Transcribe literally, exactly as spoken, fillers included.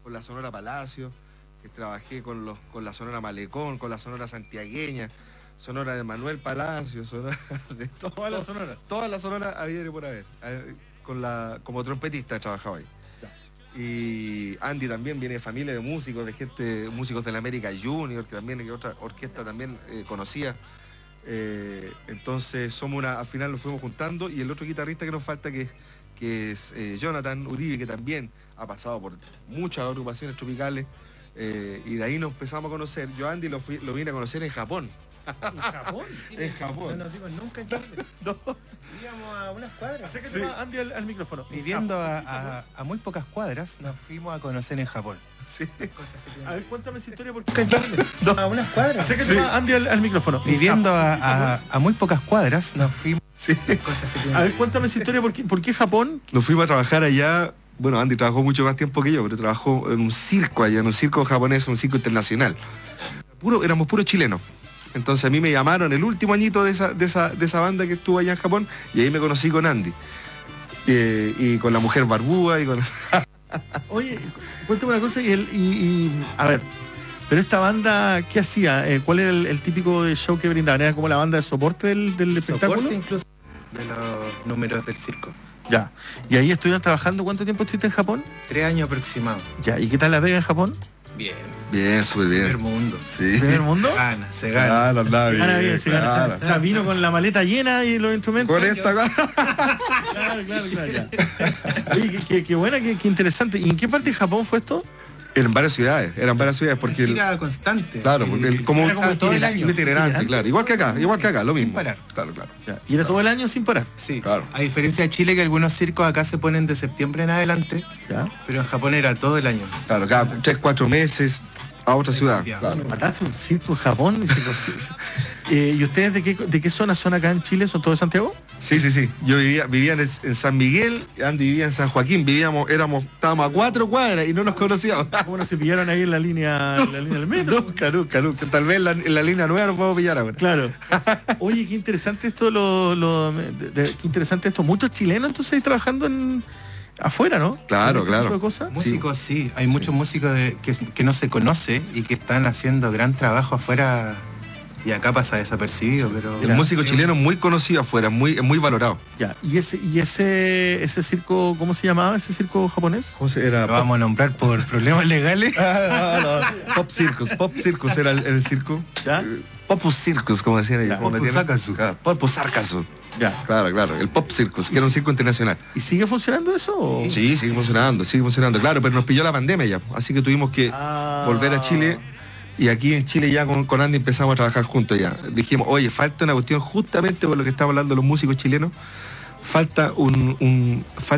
con la Sonora Palacio, que trabajé con, los, con la Sonora Malecón, con la Sonora Santiagueña, Sonora de Manuel Palacio, Sonora de todo, todas las sonoras. Todas las sonoras había y por haber. Con la, como trompetista he trabajado ahí. Ya. Y Andy también viene de familia de músicos, de gente, músicos de la América Junior, que también, que otra orquesta también eh, conocía. Eh, entonces somos una, al final nos fuimos juntando, y el otro guitarrista que nos falta, que, que es eh, Jonathan Uribe, que también ha pasado por muchas agrupaciones tropicales, eh, y de ahí nos empezamos a conocer. Yo a Andy lo, fui, lo vine a conocer en Japón. ¿En Japón? En Japón. No nos dimos nunca en Chile. No. Vivíamos a unas cuadras. Acércate, sí, Andy, al, al micrófono. Viviendo a, a, a muy pocas cuadras, nos fuimos a conocer en Japón. Sí. Cosas que a ver, cuéntame esa historia porque... no. A unas cuadras. Acércate, sí, Andy, al, al micrófono. Viviendo a, a, a muy pocas cuadras, nos fuimos... Sí. Cosas que a ver, cuéntame esa historia porque, ¿por qué Japón? Nos fuimos a trabajar allá. Bueno, Andy trabajó mucho más tiempo que yo, pero trabajó en un circo allá, en un circo japonés, un circo internacional. Puro, éramos puros chilenos. Entonces a mí me llamaron el último añito de esa, de esa, de esa banda que estuvo allá en Japón, y ahí me conocí con Andy. Eh, y con la mujer barbúa y con... Oye, cuéntame una cosa, y, el, y, y a ver, pero esta banda, ¿qué hacía? Eh, ¿Cuál era el, el típico de show que brindaban? ¿Era como la banda de soporte del, del espectáculo? Soporte incluso de los números del circo. Ya. ¿Y ahí estuvieron trabajando? ¿Cuánto tiempo estuviste en Japón? Tres años aproximados. Ya. ¿Y qué tal la pega en Japón? Bien. Bien, súper bien. Primer mundo. Sí. ¿Primer mundo? Se gana, se gana. Claro, andaba bien. Gana bien, se gana. Claro. O sea, vino con la maleta llena y los instrumentos. Con esta cosa. Claro, claro, claro. Ya. Oye, qué, qué, qué buena, qué, qué interesante. ¿Y en qué parte de Japón fue esto? En varias ciudades, eran varias ciudades porque... Gira el, constante. claro, porque el, como, era como todo el año. itinerante, claro. Igual que acá, igual que acá, lo mismo. Sin parar. Claro, claro. Ya. ¿Y era todo el año sin parar? Sí, claro. A diferencia de Chile, que algunos circos acá se ponen de septiembre en adelante, Ya. pero en Japón era todo el año. Claro, cada tres, cuatro meses a otra ciudad. Claro. Mataste un circo en Japón. Y, se, se, eh, ¿y ustedes de qué, de qué zona son acá en Chile? ¿Son todos de Santiago? Sí, sí, sí. Yo vivía, vivía en, en San Miguel, Andy vivía en San Joaquín, vivíamos, éramos, estábamos a cuatro cuadras y no nos conocíamos. ¿Cómo no se pillaron ahí en la línea, en la línea del metro? Nunca, nunca, nunca. Tal vez la, en la línea nueva nos podemos pillar ahora. Claro. Oye, qué interesante esto, lo, lo de, de, qué interesante esto. Muchos chilenos entonces ahí trabajando en afuera, ¿no? Claro, ¿Este claro. tipo de cosas? Músicos, sí, sí. hay Sí. muchos músicos de, que, que no se conoce y que están haciendo gran trabajo afuera, y acá pasa desapercibido, pero... El músico chileno es muy conocido afuera, muy, es muy valorado. Ya. ¿Y ese, y ese, ese circo, cómo se llamaba ese circo japonés? ¿Cómo se era? Lo vamos a nombrar por problemas legales. Ah, no, no. Pop Circus, Pop Circus era el, el circo. ¿Ya? Eh, Popus Circus, como decían ellos. Ya, como Popus metían- Sarcasu. Ah, Popus Sarcasu. Ya. Claro, claro. El Pop Circus, que era un circo internacional. ¿Y sigue funcionando eso? o- Sí, sigue funcionando, sigue funcionando. Claro, pero nos pilló la pandemia ya. Así que tuvimos que Ah. volver a Chile. Y aquí en Chile ya con, con Andy empezamos a trabajar juntos ya. Dijimos, oye, falta una cuestión justamente por lo que estamos hablando los músicos chilenos. Falta un, un